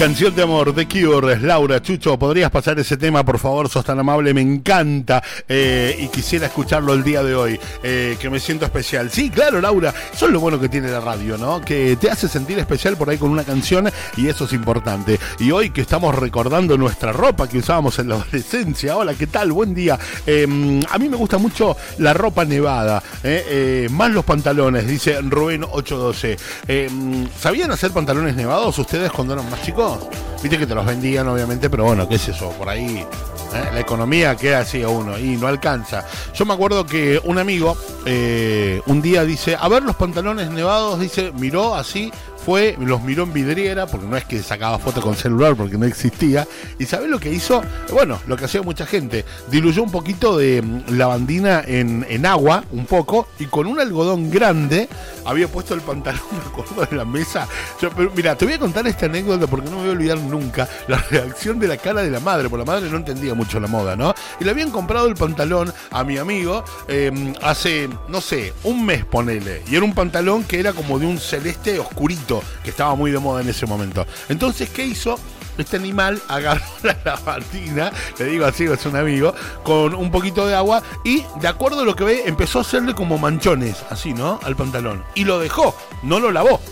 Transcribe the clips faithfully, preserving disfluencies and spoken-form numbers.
Canción de amor, The Cure, Laura, Chucho, ¿podrías pasar ese tema, por favor? Sos tan amable, me encanta eh, y quisiera escucharlo el día de hoy, eh, que me siento especial. Sí, claro, Laura, eso es lo bueno que tiene la radio, ¿no? Que te hace sentir especial por ahí con una canción y eso es importante. Y hoy que estamos recordando nuestra ropa que usábamos en la adolescencia, hola, ¿qué tal? Buen día. Eh, a mí me gusta mucho la ropa nevada, eh, eh, más los pantalones, dice Rubén ocho doce. Eh, ¿Sabían hacer pantalones nevados ustedes cuando eran más chicos? Viste que te los vendían, obviamente, pero bueno, ¿qué es eso? Por ahí, ¿eh? La economía queda así a uno y no alcanza. Yo me acuerdo que un amigo eh, un día dice, a ver los pantalones nevados, dice, miró así, fue, los miró en vidriera, porque no es que sacaba foto con celular, porque no existía. ¿Y sabés lo que hizo? Bueno, lo que hacía mucha gente, diluyó un poquito de lavandina en, en agua, un poco, y con un algodón grande había puesto el pantalón, me acuerdo, en la mesa. Yo, pero mira, te voy a contar esta anécdota porque no me voy a olvidar nunca la reacción de la cara de la madre, porque la madre no entendía mucho la moda, ¿no? Y le habían comprado el pantalón a mi amigo eh, hace, no sé, un mes, ponele, y era un pantalón que era como de un celeste oscurito, que estaba muy de moda en ese momento. Entonces, ¿qué hizo? Este animal agarró la lavandina, le digo así, es un amigo, con un poquito de agua y, de acuerdo a lo que ve, empezó a hacerle como manchones, así, ¿no? Al pantalón. Y lo dejó, no lo lavó.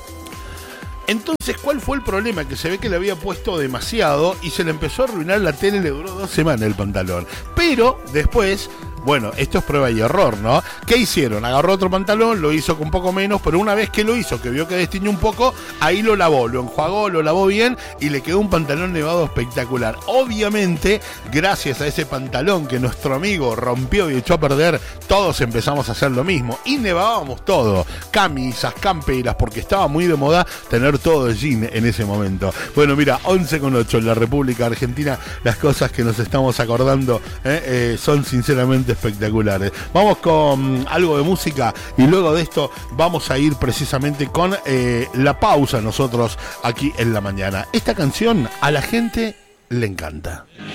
Entonces, ¿cuál fue el problema? Que se ve que le había puesto demasiado y se le empezó a arruinar la tela y le duró dos semanas el pantalón. Pero, después... Bueno, esto es prueba y error, ¿no? ¿Qué hicieron? Agarró otro pantalón, lo hizo con poco menos, pero una vez que lo hizo, que vio que destiñó un poco, ahí lo lavó, lo enjuagó, lo lavó bien y le quedó un pantalón nevado espectacular. Obviamente, gracias a ese pantalón que nuestro amigo rompió y echó a perder, todos empezamos a hacer lo mismo y nevábamos todo, camisas, camperas, porque estaba muy de moda tener todo de jean en ese momento. Bueno, mira, once con ocho en la República Argentina, las cosas que nos estamos acordando eh, eh, son sinceramente espectaculares. Vamos con algo de música y luego de esto vamos a ir precisamente con eh, la pausa nosotros aquí en la mañana. Esta canción a la gente le encanta.